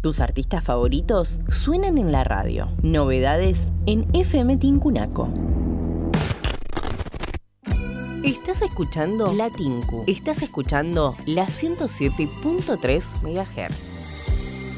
Tus artistas favoritos suenan en la radio. Novedades en FM Tincunaco. Estás escuchando La Tinku. Estás escuchando la 107.3 MHz.